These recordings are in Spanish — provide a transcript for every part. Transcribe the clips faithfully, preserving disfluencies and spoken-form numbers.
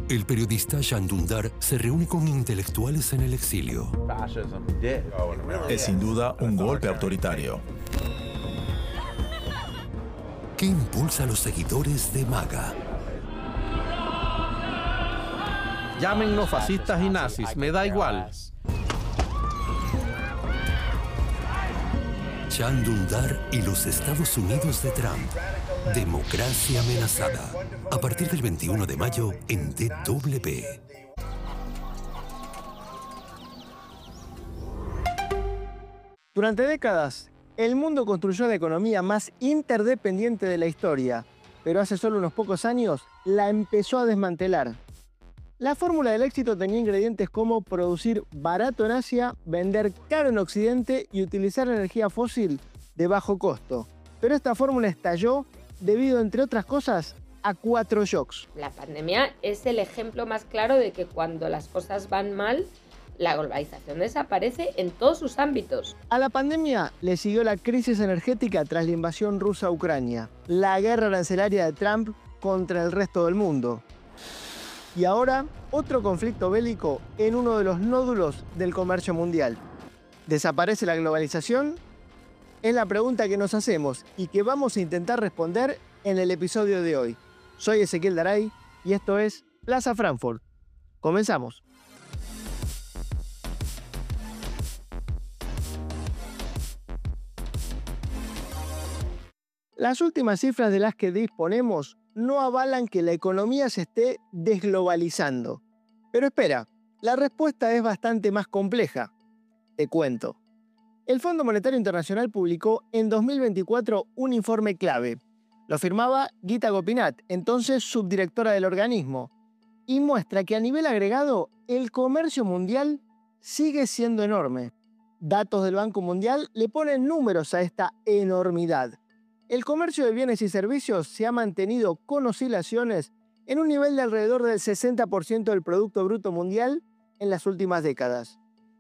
El periodista Can Dündar se reúne con intelectuales en el exilio. Es sin duda un golpe autoritario. ¿Qué impulsa a los seguidores de MAGA? Llámennos fascistas y nazis, me da igual. Can Dündar y los Estados Unidos de Trump. Democracia amenazada. A partir del veintiuno de mayo en D W. Durante décadas, el mundo construyó la economía más interdependiente de la historia, pero hace solo unos pocos años la empezó a desmantelar. La fórmula del éxito tenía ingredientes como producir barato en Asia, vender caro en Occidente y utilizar energía fósil de bajo costo. Pero esta fórmula estalló debido, entre otras cosas, a cuatro shocks. La pandemia es el ejemplo más claro de que cuando las cosas van mal, la globalización desaparece en todos sus ámbitos. A la pandemia le siguió la crisis energética tras la invasión rusa a Ucrania, la guerra arancelaria de Trump contra el resto del mundo. Y ahora, otro conflicto bélico en uno de los nódulos del comercio mundial. ¿Desaparece la globalización? Es la pregunta que nos hacemos y que vamos a intentar responder en el episodio de hoy. Soy Ezequiel Daray y esto es Plaza Frankfurt. Comenzamos. Las últimas cifras de las que disponemos no avalan que la economía se esté desglobalizando. Pero espera, la respuesta es bastante más compleja. Te cuento. El Fondo Monetario Internacional publicó en dos mil veinticuatro un informe clave. Lo firmaba Gita Gopinath, entonces subdirectora del organismo, y muestra que a nivel agregado el comercio mundial sigue siendo enorme. Datos del Banco Mundial le ponen números a esta enormidad. El comercio de bienes y servicios se ha mantenido con oscilaciones en un nivel de alrededor del sesenta por ciento del Producto Bruto Mundial en las últimas décadas.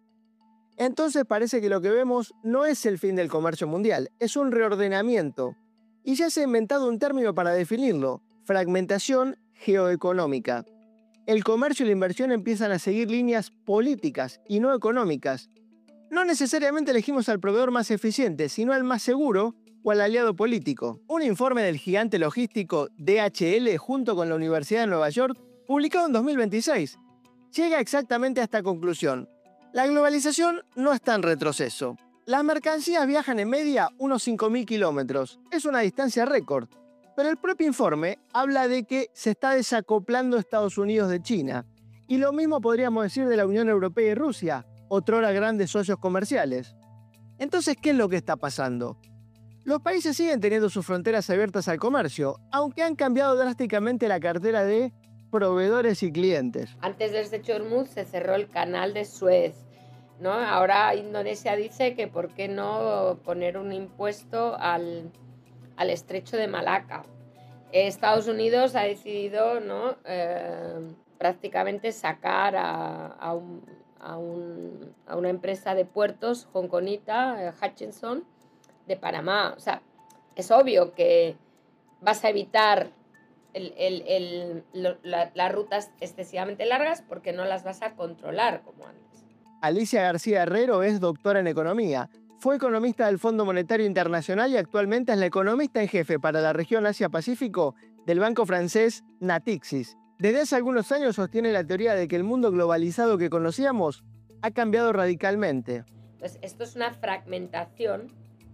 Entonces parece que lo que vemos no es el fin del comercio mundial, es un reordenamiento. Y ya se ha inventado un término para definirlo: fragmentación geoeconómica. El comercio y la inversión empiezan a seguir líneas políticas y no económicas. No necesariamente elegimos al proveedor más eficiente, sino al más seguro o al aliado político. Un informe del gigante logístico D H L junto con la Universidad de Nueva York, publicado en dos mil veintiséis, llega exactamente a esta conclusión. La globalización no está en retroceso. Las mercancías viajan en media unos cinco mil kilómetros. Es una distancia récord. Pero el propio informe habla de que se está desacoplando Estados Unidos de China. Y lo mismo podríamos decir de la Unión Europea y Rusia, otrora grandes socios comerciales. Entonces, ¿qué es lo que está pasando? Los países siguen teniendo sus fronteras abiertas al comercio, aunque han cambiado drásticamente la cartera de proveedores y clientes. Antes del estrecho de Hormuz se cerró el canal de Suez, ¿no? Ahora Indonesia dice que por qué no poner un impuesto al, al estrecho de Malaca. Estados Unidos ha decidido, ¿no? eh, prácticamente sacar a, a, un, a, un, a una empresa de puertos hongkonita, eh, Hutchison, de Panamá. O sea, es obvio que vas a evitar el, el, el, lo, la, las rutas excesivamente largas porque no las vas a controlar como antes. Alicia García Herrero es doctora en economía. Fue economista del Fondo Monetario Internacional y actualmente es la economista en jefe para la región Asia-Pacífico del banco francés Natixis. Desde hace algunos años sostiene la teoría de que el mundo globalizado que conocíamos ha cambiado radicalmente. Pues esto es una fragmentación.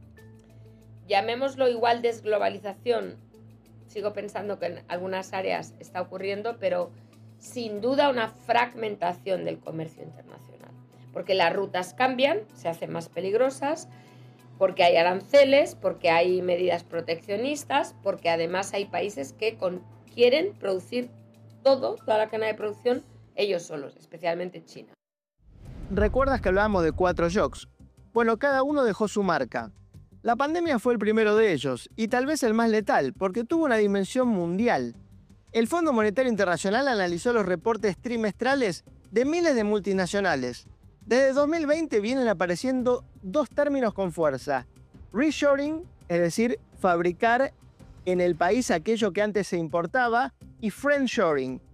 Llamémoslo igual desglobalización, sigo pensando que en algunas áreas está ocurriendo, pero sin duda una fragmentación del comercio internacional. Porque las rutas cambian, se hacen más peligrosas, porque hay aranceles, porque hay medidas proteccionistas, porque además hay países que con, quieren producir todo, toda la cadena de producción, ellos solos, especialmente China. ¿Recuerdas que hablábamos de cuatro shocks? Bueno, cada uno dejó su marca. La pandemia fue el primero de ellos, y tal vez el más letal, porque tuvo una dimensión mundial. El Fondo Monetario Internacional analizó los reportes trimestrales de miles de multinacionales. Desde dos mil veinte vienen apareciendo dos términos con fuerza: reshoring, es decir, fabricar en el país aquello que antes se importaba, y friendshoring,